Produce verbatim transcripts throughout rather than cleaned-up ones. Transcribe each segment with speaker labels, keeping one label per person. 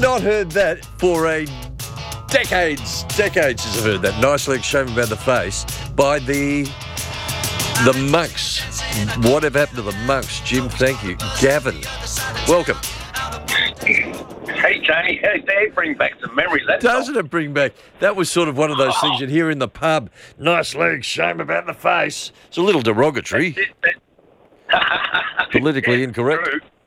Speaker 1: not heard that for a decades, decades has heard that. Nice leg shame about the face by the the Monks. Whatever happened to the Monks? Jim, thank you. Gavin, welcome.
Speaker 2: Hey, Tony, that brings back some memories. That
Speaker 1: Doesn't it bring back? That was sort of one of those things you'd hear in the pub. Nice leg, shame about the face. It's a little derogatory. Politically incorrect.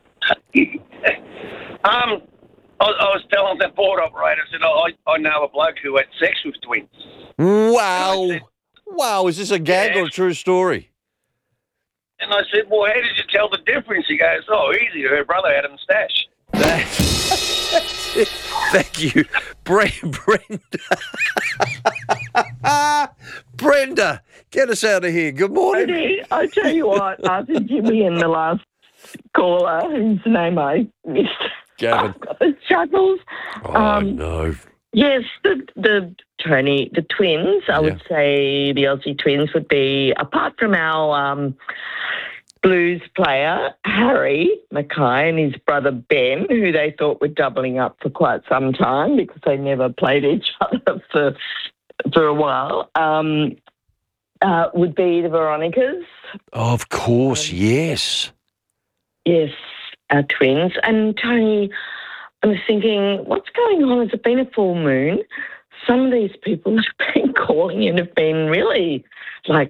Speaker 2: um, I, I was telling that board operator, I said, I, I know a bloke who had sex with twins.
Speaker 1: Wow.
Speaker 2: Said,
Speaker 1: wow, is this a gag
Speaker 2: yeah.
Speaker 1: or a true story?
Speaker 2: And I said, well, how did you tell the difference? He goes, oh, easy, her brother had him stashed.
Speaker 1: That's it. Thank you. Bre- Brenda. Brenda, get us out of here. Good morning.
Speaker 3: Okay, I tell you what, after Jimmy and the last caller, whose name I missed,
Speaker 1: Gavin.
Speaker 3: I've got the chuckles.
Speaker 1: Oh,
Speaker 3: Um,
Speaker 1: no.
Speaker 3: Yes, the the Tony, the twins, I would say the Aussie twins would be, apart from our um, blues player, Harry Mackay, and his brother Ben, who they thought were doubling up for quite some time because they never played each other for, for a while, um, uh, would be the Veronicas.
Speaker 1: Of course, yes.
Speaker 3: Yes, our twins. And Tony, I was thinking, what's going on? Has it been a full moon? Some of these people have been calling and have been really, like,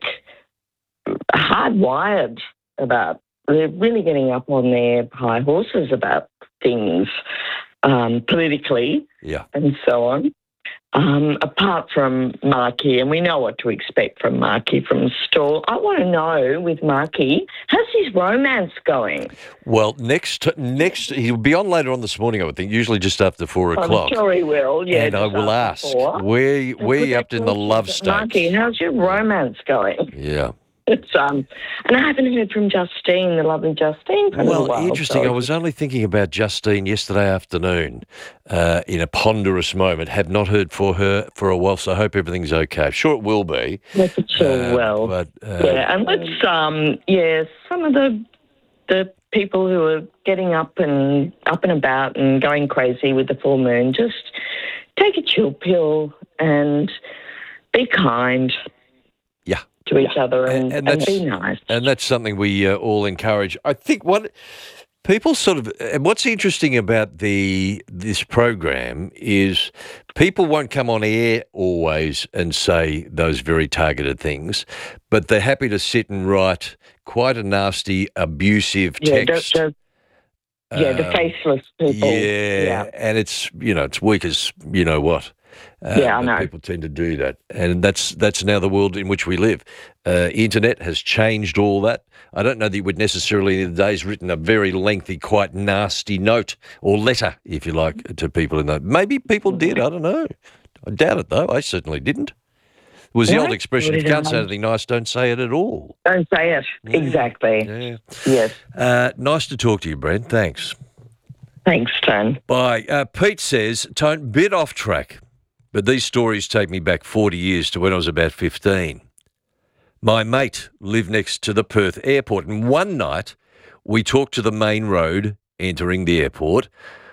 Speaker 3: hardwired about, they're really getting up on their high horses about things um, politically
Speaker 1: Yeah.
Speaker 3: and so on. Um, apart from Marky, and we know what to expect from Marky from Stall, I want to know with Marky, how's his romance going?
Speaker 1: Well, next, next, he'll be on later on this morning, I would think, usually just after four o'clock.
Speaker 3: I'm sure he will, yeah.
Speaker 1: And I will ask,
Speaker 3: four.
Speaker 1: where, where are you up to in the love stage?
Speaker 3: Marky, how's your romance going?
Speaker 1: Yeah.
Speaker 3: It's um, and I haven't heard from Justine, the lovely Justine, for a little
Speaker 1: Well,
Speaker 3: while.
Speaker 1: interesting.
Speaker 3: so-
Speaker 1: I was only thinking about Justine yesterday afternoon uh, in a ponderous moment. Have not heard for her for a while, so I hope everything's okay. I'm sure it will be.
Speaker 3: Yes, it's sure
Speaker 1: Uh,
Speaker 3: well.
Speaker 1: But, uh,
Speaker 3: Yeah, and let's, um, yeah, some of the the people who are getting up and up and about and going crazy with the full moon, just take a chill pill and be kind
Speaker 1: Yeah.
Speaker 3: to each other and,
Speaker 1: And- and
Speaker 3: and,
Speaker 1: that's-
Speaker 3: be nice.
Speaker 1: And that's something we uh, all encourage. I think what people sort of, and what's interesting about the this program is people won't come on air always and say those very targeted things, but they're happy to sit and write quite a nasty, abusive
Speaker 3: yeah,
Speaker 1: text.
Speaker 3: the, the, yeah, the
Speaker 1: Um,
Speaker 3: faceless people.
Speaker 1: Yeah,
Speaker 3: yeah.
Speaker 1: and it's, you know, it's weak as you know what. Uh,
Speaker 3: Yeah, I
Speaker 1: but
Speaker 3: know.
Speaker 1: People tend to do that, and that's that's now the world in which we live. Uh, internet has changed all that. I don't know that you would necessarily in the days written a very lengthy, quite nasty note or letter, if you like, to people in that. Maybe people did. I don't know. I doubt it though. I certainly didn't. It was the
Speaker 3: No,
Speaker 1: old expression:
Speaker 3: we
Speaker 1: if you can't say
Speaker 3: don't.
Speaker 1: anything nice, don't say it at all.
Speaker 3: Don't say it.
Speaker 1: Yeah.
Speaker 3: Exactly.
Speaker 1: Yeah.
Speaker 3: Yes.
Speaker 1: Uh, nice to talk to you, Brent. Thanks.
Speaker 3: Thanks, Tone.
Speaker 1: Bye. Uh, Pete says, Tone, bit off track, but these stories take me back forty years to when I was about fifteen. My mate lived next to the Perth airport, and one night we talked to the main road entering the airport.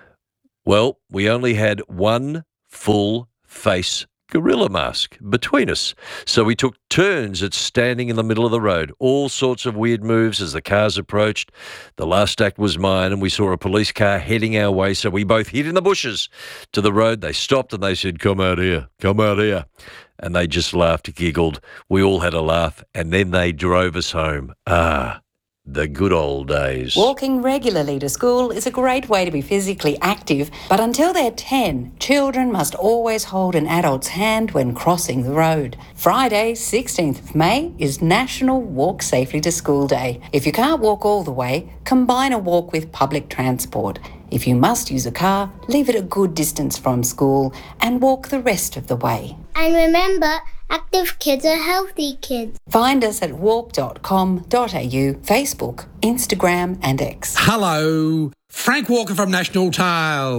Speaker 1: Well, we only had one full face gorilla mask between us. So we took turns at standing in the middle of the road, all sorts of weird moves as the cars approached. The last act was mine, and we saw a police car heading our way, so we both hid in the bushes to the road. They stopped and they said, come out here, come out here. And they just laughed, giggled. We all had a laugh, and then they drove us home. Ah, the good old days.
Speaker 4: Walking regularly to school is a great way to be physically active, but until they're ten, children must always hold an adult's hand when crossing the road. Friday, sixteenth of May, is National Walk Safely to School Day. If you can't walk all the way, combine a walk with public transport. If you must use a car, leave it a good distance from school and walk the rest of the way.
Speaker 5: And remember, active kids are healthy kids.
Speaker 4: Find us at walk dot com dot a u, Facebook, Instagram and X.
Speaker 6: Hello, Frank Walker from National Tiles.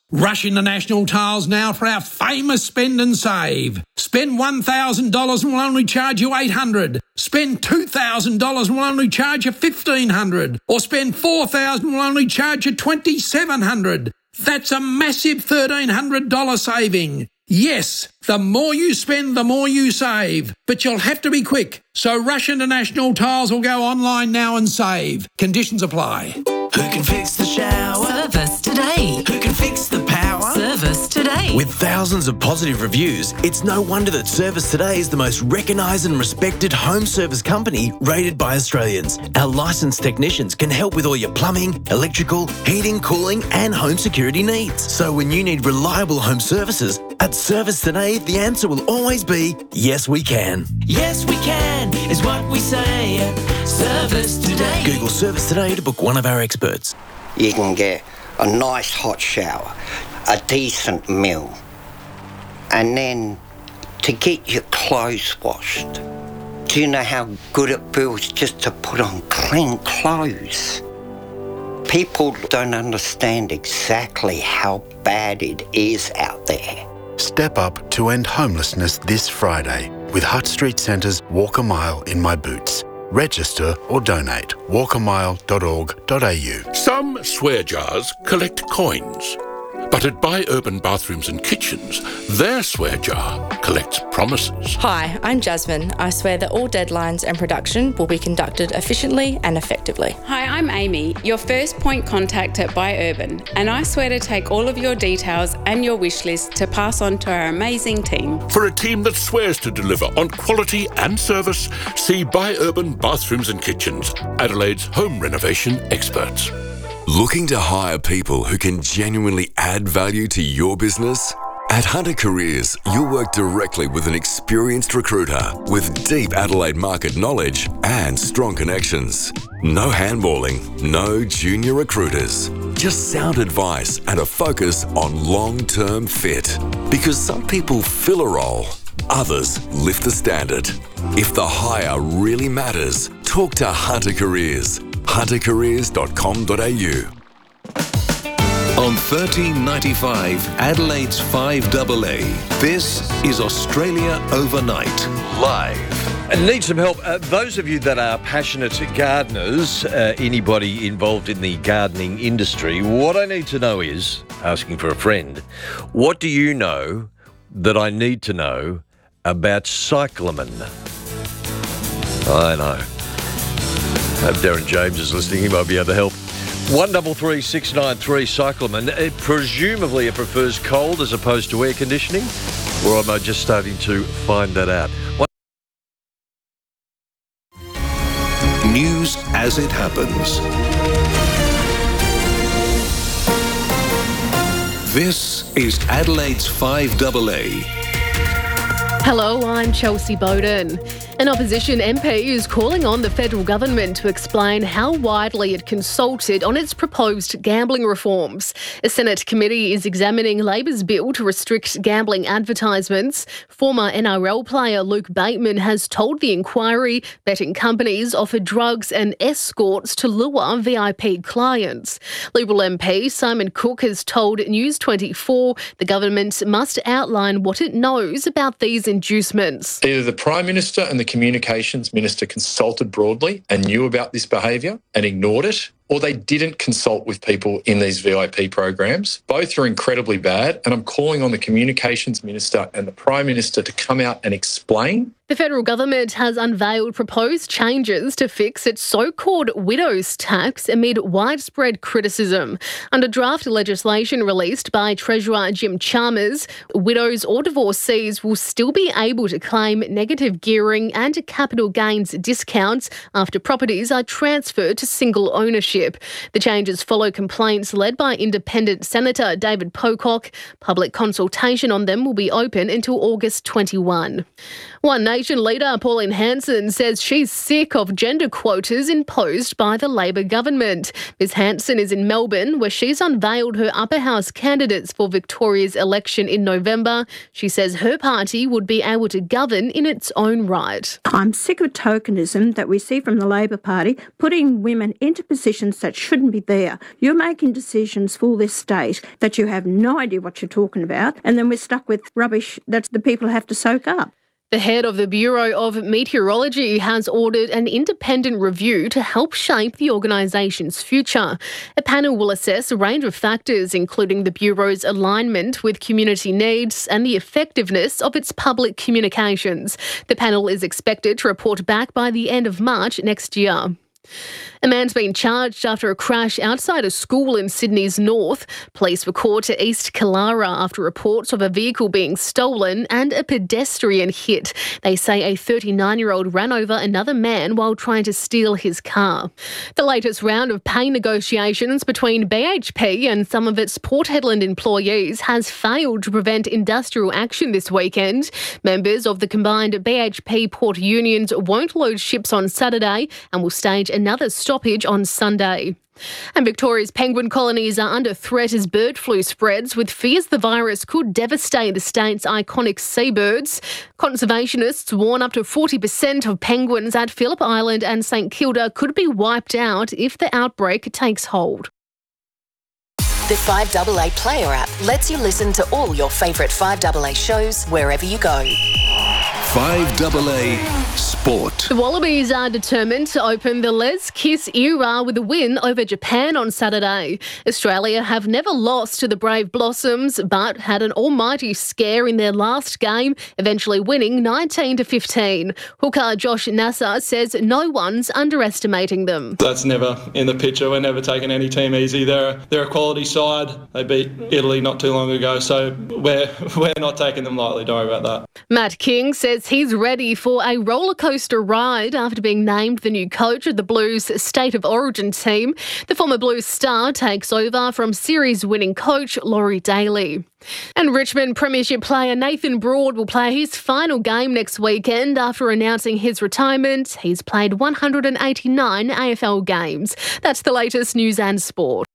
Speaker 6: Rush into National Tiles now for our famous spend and save. Spend one thousand dollars and we'll only charge you eight hundred dollars. Spend two thousand dollars and we'll only charge you fifteen hundred dollars. Or spend four thousand dollars and we'll only charge you twenty-seven hundred dollars. That's a massive thirteen hundred dollars saving. Yes, the more you spend, the more you save. But you'll have to be quick. So rush into National Tiles or go online now and save. Conditions apply.
Speaker 7: Who can fix the shower?
Speaker 8: Service Today.
Speaker 7: Who can fix the power?
Speaker 8: Service Today.
Speaker 7: With thousands of positive reviews, it's no wonder that Service Today is the most recognised and respected home service company rated by Australians. Our licensed technicians can help with all your plumbing, electrical, heating, cooling and home security needs. So when you need reliable home services, at Service Today, the answer will always be, yes, we can.
Speaker 9: Yes, we can, is what we say. Service Today.
Speaker 7: Google Service Today to book one of our experts.
Speaker 10: You can get a nice hot shower, a decent meal, and then to get your clothes washed. Do you know how good it feels just to put on clean clothes? People don't understand exactly how bad it is out there.
Speaker 11: Step up to end homelessness this Friday with Hutt Street Centre's Walk a Mile in My Boots. Register or donate walk a mile dot org dot a u.
Speaker 12: Some swear jars collect coins, but at Buy Urban Bathrooms and Kitchens, their swear jar collects promises.
Speaker 13: Hi, I'm Jasmine. I swear that all deadlines and production will be conducted efficiently and effectively.
Speaker 14: Hi, I'm Amy, your first point contact at Buy Urban, and I swear to take all of your details and your wish list to pass on to our amazing team.
Speaker 12: For a team that swears to deliver on quality and service, see Buy Urban Bathrooms and Kitchens, Adelaide's home renovation experts.
Speaker 15: Looking to hire people who can genuinely add value to your business? At Hunter Careers, you'll work directly with an experienced recruiter with deep Adelaide market knowledge and strong connections. No handballing, no junior recruiters. Just sound advice and a focus on long-term fit. Because some people fill a role, others lift the standard. If the hire really matters, talk to Hunter Careers. hunter careers dot com dot a u.
Speaker 16: On thirteen ninety-five, Adelaide's five A A, this is Australia Overnight, live.
Speaker 1: And need some help. Uh, those of you that are passionate gardeners, uh, anybody involved in the gardening industry, what I need to know is, asking for a friend, what do you know that I need to know about cyclamen? I know. Uh, Darren James is listening. He might be able to help. One double three six nine three cyclamen. It, presumably, it prefers cold as opposed to air conditioning, or am I just starting to find that out? One-
Speaker 16: News as it happens. This is Adelaide's five A A.
Speaker 17: Hello, I'm Chelsea Bowden. An opposition M P is calling on the federal government to explain how widely it consulted on its proposed gambling reforms. A Senate committee is examining Labor's bill to restrict gambling advertisements. Former N R L player Luke Bateman has told the inquiry betting companies offer drugs and escorts to lure V I P clients. Liberal M P Simon Cook has told News twenty-four the government must outline what it knows about these inducements.
Speaker 18: Either the Prime Minister and the Communications Minister consulted broadly and knew about this behaviour and ignored it, or they didn't consult with people in these V I P programs. Both are incredibly bad, and I'm calling on the Communications Minister and the Prime Minister to come out and explain.
Speaker 17: The federal government has unveiled proposed changes to fix its so-called widows tax amid widespread criticism. Under draft legislation released by Treasurer Jim Chalmers, widows or divorcees will still be able to claim negative gearing and capital gains discounts after properties are transferred to single ownership. The changes follow complaints led by Independent Senator David Pocock. Public consultation on them will be open until August twenty-first. One Nation leader Pauline Hanson says she's sick of gender quotas imposed by the Labor government. Miz Hanson is in Melbourne, where she's unveiled her upper house candidates for Victoria's election in November. She says her party would be able to govern in its own right.
Speaker 19: I'm sick of tokenism that we see from the Labor Party, putting women into positions decisions that shouldn't be there. You're making decisions for this state that you have no idea what you're talking about, and then we're stuck with rubbish that the people have to soak up.
Speaker 17: The head of the Bureau of Meteorology has ordered an independent review to help shape the organisation's future. A panel will assess a range of factors, including the Bureau's alignment with community needs and the effectiveness of its public communications. The panel is expected to report back by the end of March next year. A man's been charged after a crash outside a school in Sydney's north. Police were called to East Killara after reports of a vehicle being stolen and a pedestrian hit. They say a thirty-nine-year-old ran over another man while trying to steal his car. The latest round of pay negotiations between B H P and some of its Port Hedland employees has failed to prevent industrial action this weekend. Members of the combined B H P port unions won't load ships on Saturday and will stage another stoppage on Sunday. And Victoria's penguin colonies are under threat as bird flu spreads, with fears the virus could devastate the state's iconic seabirds. Conservationists warn up to forty percent of penguins at Phillip Island and St Kilda could be wiped out if the outbreak takes hold.
Speaker 20: The five A A Player app lets you listen to all your favourite five A A shows wherever you go.
Speaker 16: five A A Sport.
Speaker 17: The Wallabies are determined to open the Les Kiss era with a win over Japan on Saturday. Australia have never lost to the Brave Blossoms, but had an almighty scare in their last game, eventually winning nineteen to fifteen. Hooker Josh Nasser says no one's underestimating them.
Speaker 21: That's never in the picture. We're never taking any team easy. They're, they're a quality side. They beat Italy not too long ago, so we're, we're not taking them lightly. Don't worry about that.
Speaker 17: Matt King says he's ready for a rollercoaster ride after being named the new coach of the Blues State of Origin team. The former Blues star takes over from series-winning coach Laurie Daly. And Richmond Premiership player Nathan Broad will play his final game next weekend after announcing his retirement. He's played one hundred eighty-nine A F L games. That's the latest news and sport.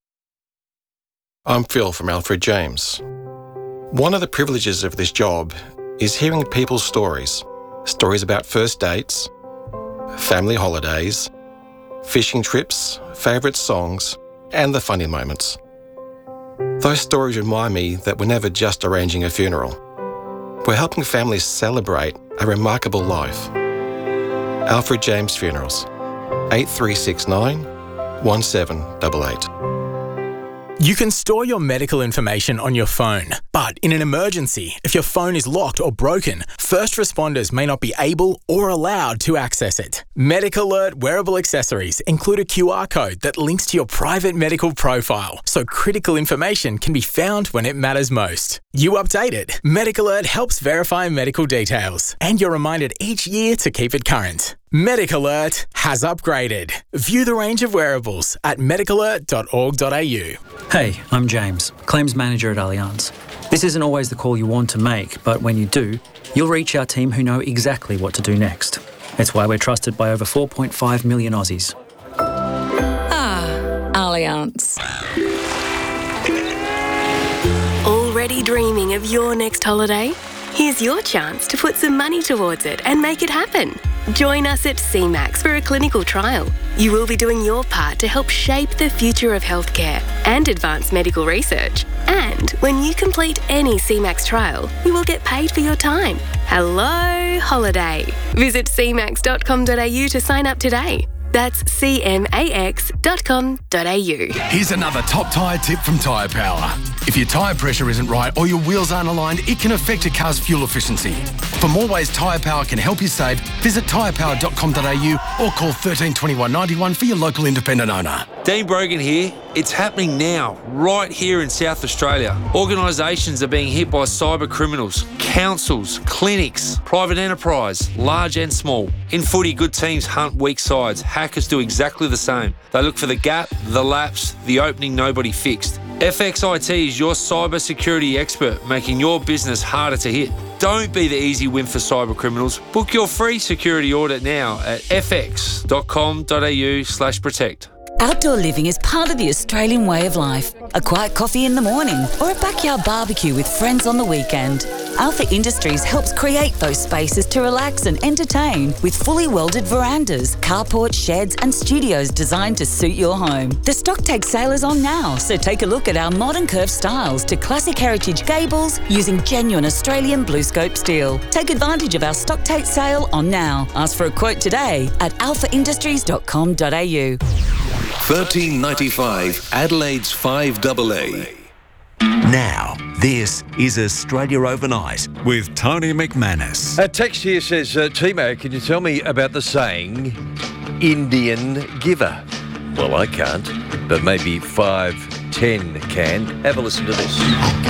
Speaker 22: I'm Phil from Alfred James. One of the privileges of this job is hearing people's stories. Stories about first dates, family holidays, fishing trips, favourite songs, and the funny moments. Those stories remind me that we're never just arranging a funeral. We're helping families celebrate a remarkable life. Alfred James Funerals, eight three six nine, one seven eight eight.
Speaker 23: You can store your medical information on your phone, but in an emergency, if your phone is locked or broken, first responders may not be able or allowed to access it. MedicAlert wearable accessories include a Q R code that links to your private medical profile, so critical information can be found when it matters most. You update it. MedicAlert helps verify medical details, and you're reminded each year to keep it current. MedicAlert has upgraded. View the range of wearables at medicalert dot org dot a u.
Speaker 24: Hey, I'm James, Claims Manager at Allianz. This isn't always the call you want to make, but when you do, you'll reach our team who know exactly what to do next. It's why we're trusted by over four point five million Aussies.
Speaker 25: Ah, Allianz. Already dreaming of your next holiday? Here's your chance to put some money towards it and make it happen. Join us at C MAX for a clinical trial. You will be doing your part to help shape the future of healthcare and advance medical research. And when you complete any C MAX trial, you will get paid for your time. Hello, holiday. Visit c max dot com dot a u to sign up today. That's c max dot com dot a u.
Speaker 26: Here's another top tyre tip from Tyre Power. If your tyre pressure isn't right or your wheels aren't aligned, it can affect a car's fuel efficiency. For more ways Tyre Power can help you save, visit tyre power dot com dot a u or call one three two one nine one for your local independent owner.
Speaker 27: Dean Brogan here. It's happening now, right here in South Australia. Organisations are being hit by cyber criminals, councils, clinics, private enterprise, large and small. In footy, good teams hunt weak sides. Hackers do exactly the same. They look for the gap, the lapse, the opening nobody fixed. F X I T is your cyber security expert, making your business harder to hit. Don't be the easy win for cyber criminals. Book your free security audit now at f x dot com dot a u slash protect.
Speaker 28: Outdoor living is part of the Australian way of life. A quiet coffee in the morning or a backyard barbecue with friends on the weekend. Alpha Industries helps create those spaces to relax and entertain with fully welded verandas, carports, sheds and studios designed to suit your home. The stock take sale is on now, so take a look at our modern curved styles to classic heritage gables using genuine Australian BlueScope steel. Take advantage of our stock take sale on now. Ask for a quote today at alpha industries dot com dot a u.
Speaker 16: thirteen ninety-five Adelaide's five A A.
Speaker 2: Now, this is Australia Overnight with Tony McManus.
Speaker 1: A text here says, uh, Timo, can you tell me about the saying, Indian giver? Well, I can't, but maybe five ten can. Have a listen to this.